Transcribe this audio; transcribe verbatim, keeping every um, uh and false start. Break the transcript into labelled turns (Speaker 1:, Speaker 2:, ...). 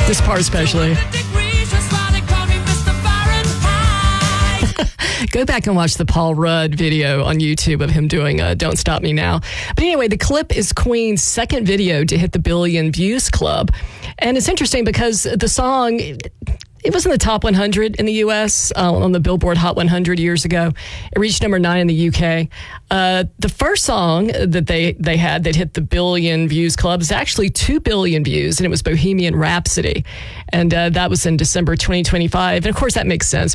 Speaker 1: This part especially. Go back and watch the Paul Rudd video on YouTube of him doing uh, Don't Stop Me Now. But anyway, the clip is Queen's second video to hit the billion views club. And it's interesting because the song, it was in the top one hundred in the U S uh, on the Billboard Hot one hundred years ago. It reached number nine in the U K. Uh, the first song that they, they had that hit the billion views club is actually two billion views, and it was Bohemian Rhapsody. And uh, that was in December twenty twenty-five. And of course, that makes sense.